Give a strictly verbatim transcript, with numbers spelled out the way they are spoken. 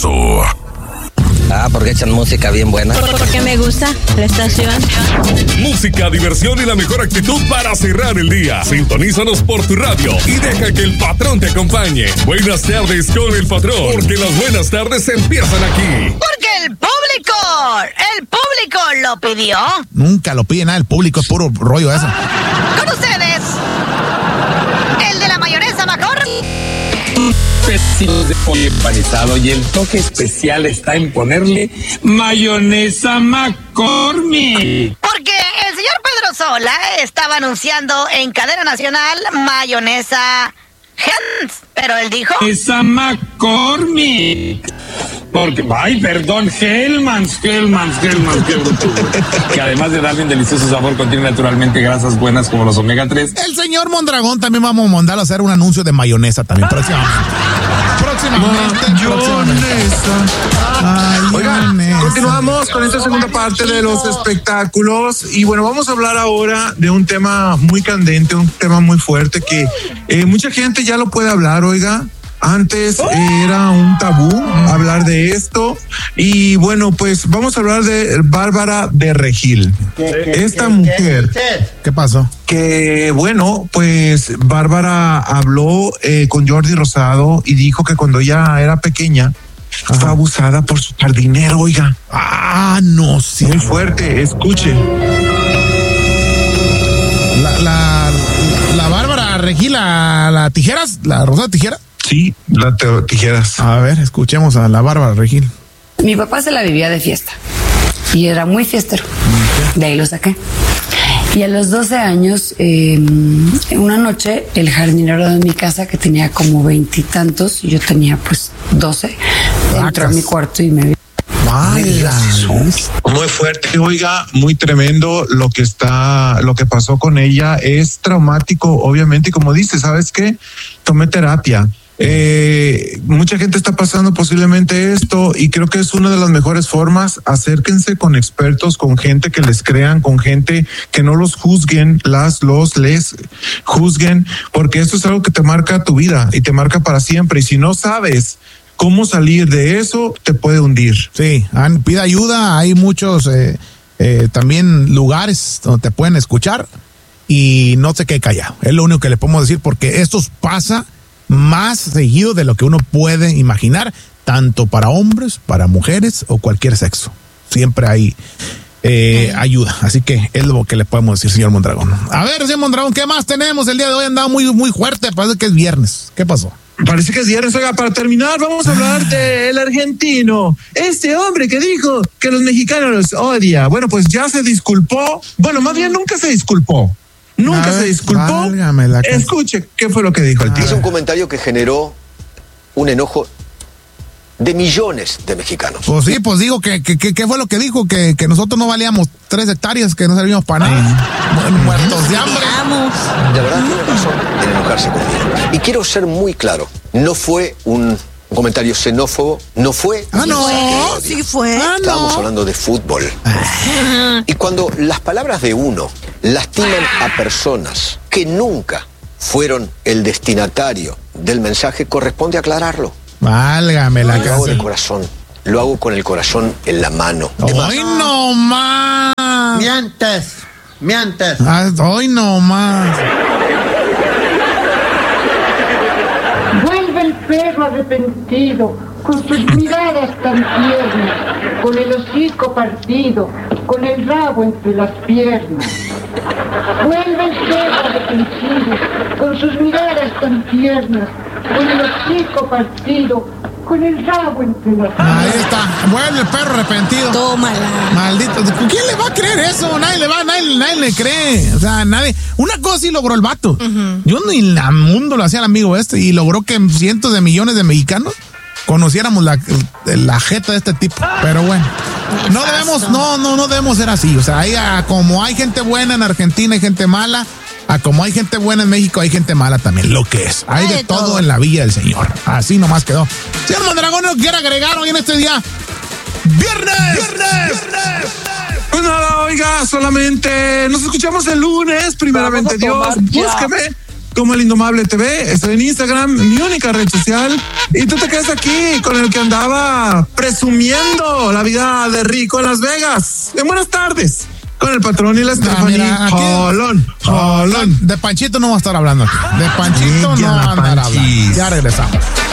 peligroso. Ah, porque echan música bien buena. Porque me gusta la estación. Música, diversión y la mejor actitud para cerrar el día. Sintonízanos por tu radio y deja que el patrón te acompañe. Buenas tardes con el patrón, porque las buenas tardes empiezan aquí. Porque el público, el público lo pidió. Nunca lo pide nada, el público es puro rollo eso. Con ustedes, el de la mayonesa mejor. Pesitos de pollo empanizado y el toque especial está en ponerle mayonesa McCormick. Porque el señor Pedro Sola estaba anunciando en cadena nacional mayonesa Hellmann's, pero él dijo Esa McCormick. Porque, ay, perdón, Hellmann's, Hellmann's, Hellmann's, qué bruto. Que además de darle un delicioso sabor, contiene naturalmente grasas buenas como los omega tres. El señor Mondragón también vamos a mandarlo a hacer un anuncio de mayonesa también próximamente. Próximamente. Mayonesa. Oigan, continuamos con esta segunda parte de los espectáculos y bueno, vamos a hablar ahora de un tema muy candente, un tema muy fuerte que eh, mucha gente ya lo puede hablar, oiga. Antes era un tabú hablar de esto y bueno, pues vamos a hablar de Bárbara de Regil. Esta mujer, ¿qué pasó? Que bueno, pues Bárbara habló eh, con Jordi Rosado y dijo que cuando ella era pequeña Ajá. fue abusada por su jardinero, oiga. Ah, no sé. Muy fuerte, escuche. La, la, la Bárbara Regil, la, la tijeras, la Rosada Tijera. Sí, la te, tijeras. A ver, escuchemos a la Bárbara Regil. Mi papá se la vivía de fiesta y era muy fiestero. De ahí lo saqué. Y a los doce años, eh, una noche, el jardinero de mi casa, que tenía como veintitantos, y yo tenía pues doce, entró a mi cuarto y me vio. Vaya. Muy fuerte, oiga, muy tremendo lo que está, lo que pasó con ella. Es traumático, obviamente, y como dice, ¿sabes qué? Tomé terapia. Eh, mucha gente está pasando posiblemente esto y creo que es una de las mejores formas. Acérquense con expertos, con gente que les crean, con gente que no los juzguen, las, los, les juzguen, porque esto es algo que te marca tu vida y te marca para siempre. Y si no sabes cómo salir de eso, te puede hundir. Sí, pide ayuda. Hay muchos eh, eh, también lugares donde te pueden escuchar y no se quede callado. Es lo único que le podemos decir, porque esto pasa más seguido de lo que uno puede imaginar, tanto para hombres, para mujeres o cualquier sexo. Siempre hay eh, ayuda. Así que es lo que le podemos decir, señor Mondragón. A ver, señor Mondragón, ¿qué más tenemos? El día de hoy andaba muy, muy fuerte. Parece que es viernes. ¿Qué pasó? Parece que es viernes. Oiga, para terminar, vamos a hablar del argentino. Este hombre que dijo que los mexicanos los odia. Bueno, pues ya se disculpó. Bueno, más bien nunca se disculpó. Nunca ver, se disculpó. Escuche, ¿qué fue lo que dijo el tío? Hizo un comentario que generó un enojo de millones de mexicanos. Pues sí, pues digo que, que, que, ¿qué fue lo que dijo? Que, que nosotros no valíamos tres hectáreas, que no servíamos para nada. Muertos de hambre. De verdad tiene razón en enojarse conmigo. Y quiero ser muy claro, no fue un comentario xenófobo, no fue. Ah, no, sí fue. Ah, Estábamos no. hablando de fútbol. Ah. Y cuando las palabras de uno lastiman a personas que nunca fueron el destinatario del mensaje, corresponde aclararlo. Válgame la casa. Lo hago de corazón, lo hago con el corazón en la mano. ¡Hoy no más! Mientes, mientes. ¡Hoy no más! Vuelve el perro arrepentido, con sus miradas tan tiernas, con el hocico partido, con el rabo entre las piernas. Vuelve el perro arrepentido, con sus miradas tan tiernas, con el hocico partido, con el rabo entre las piernas. Ahí está, vuelve el perro arrepentido. Tómala. Maldito, ¿quién le va a creer eso? Nadie le va, nadie, nadie le cree. O sea, nadie. Una cosa sí logró el vato. Uh-huh. Yo ni en el mundo lo hacía el amigo este y logró que cientos de millones de mexicanos conociéramos la, la jeta de este tipo. Pero bueno, no debemos, no, no, no debemos ser así. O sea, hay, como hay gente buena en Argentina, hay gente mala. A como hay gente buena en México, hay gente mala también, lo que es. Hay de, de todo. todo en la villa del Señor. Así nomás quedó. Señor Mondragón, ¿no quiere agregar hoy en este día? ¡Viernes! ¡Viernes! ¡Viernes! Pues nada, oiga, solamente nos escuchamos el lunes, primeramente Dios. Búsqueme, como El Indomable T V. Estoy en Instagram, mi única red social. Y tú te quedas aquí con el que andaba presumiendo la vida de rico en Las Vegas. En Buenas Tardes, con el patrón y la Stephanie. Mira, aquí- Jolón, jolón. De Panchito no va a estar hablando aquí. De Panchito Ay, no ya, va a andar Panchis. hablando. Ya regresamos.